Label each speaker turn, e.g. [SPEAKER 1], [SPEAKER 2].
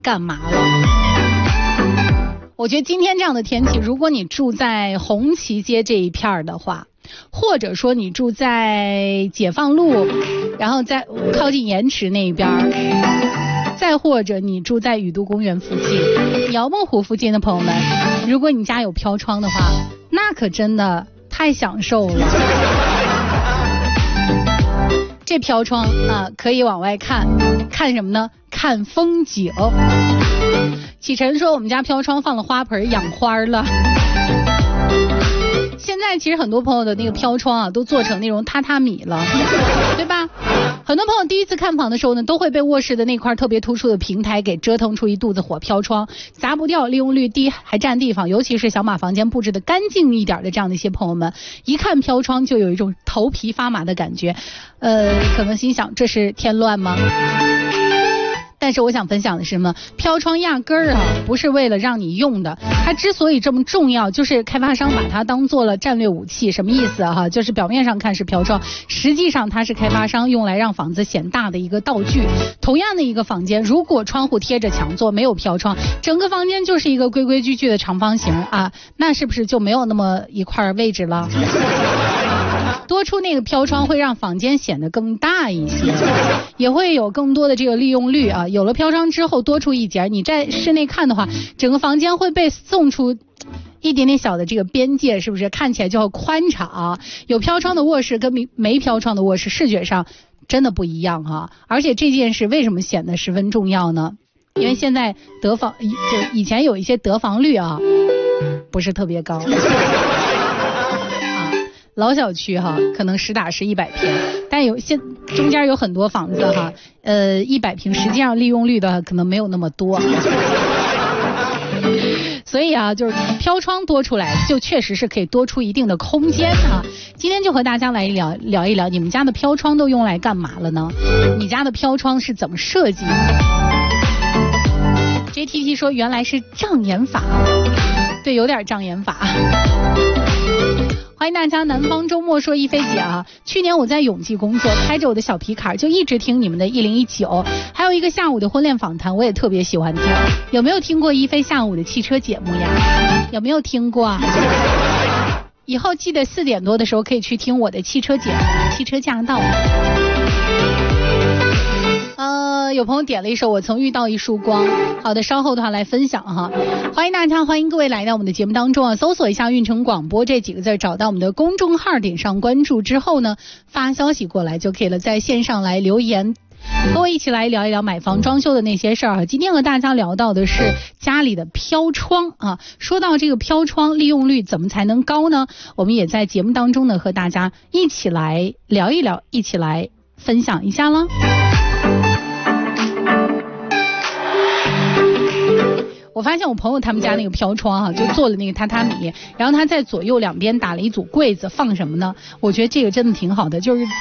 [SPEAKER 1] 干嘛了。我觉得今天这样的天气，如果你住在红旗街这一片的话，或者说你住在解放路，然后在靠近盐池那边，再或者你住在宇都公园附近、姚梦湖附近的朋友们，如果你家有飘窗的话，那可真的太享受了。这飘窗啊，可以往外看，看什么呢？看风景。启晨说我们家飘窗放了花盆养花了。现在其实很多朋友的那个飘窗啊，都做成那种榻榻米了，对吧？很多朋友第一次看房的时候呢，都会被卧室的那块特别突出的平台给折腾出一肚子火。飘窗砸不掉，利用率低，还占地方，尤其是想把房间布置的干净一点的这样的一些朋友们，一看飘窗就有一种头皮发麻的感觉。可能心想这是添乱吗？但是我想分享的是什么？飘窗压根儿啊不是为了让你用的，它之所以这么重要，就是开发商把它当做了战略武器。什么意思啊？就是表面上看是飘窗，实际上它是开发商用来让房子显大的一个道具。同样的一个房间，如果窗户贴着墙做，没有飘窗，整个房间就是一个规规矩矩的长方形啊，那是不是就没有那么一块位置了？多出那个飘窗会让房间显得更大一些，也会有更多的这个利用率啊。有了飘窗之后多出一截，你在室内看的话，整个房间会被送出一点点小的这个边界，是不是看起来就要宽敞？有飘窗的卧室跟没飘窗的卧室视觉上真的不一样啊。而且这件事为什么显得十分重要呢？因为现在就以前有一些得房率啊不是特别高。老小区哈，可能实打实100平，但中间有很多房子哈，100平实际上利用率的可能没有那么多。所以啊，就是飘窗多出来，就确实是可以多出一定的空间啊。今天就和大家来聊一聊，你们家的飘窗都用来干嘛了呢？你家的飘窗是怎么设计的？ JTT 说原来是障眼法，对，有点障眼法。欢迎大家，南方周末说一菲姐啊，去年我在永济工作，开着我的小皮卡就一直听你们的1019，还有一个下午的婚恋访谈，我也特别喜欢听。有没有听过一菲下午的汽车节目呀？有没有听过？以后记得4点多的时候可以去听我的汽车节目《汽车驾到》。有朋友点了一首我曾遇到一束光，好的，稍后的话来分享哈。欢迎大家，欢迎各位来到我们的节目当中啊，搜索一下运城广播这几个字，找到我们的公众号，点上关注之后呢，发消息过来就可以了，在线上来留言，和我一起来聊一聊买房装修的那些事儿。今天和大家聊到的是家里的飘窗啊。说到这个飘窗利用率怎么才能高呢？我们也在节目当中呢和大家一起来聊一聊，一起来分享一下了。我发现我朋友他们家那个飘窗啊，就做了那个榻榻米，然后他在左右两边打了一组柜子，放什么呢？我觉得这个真的挺好的，就是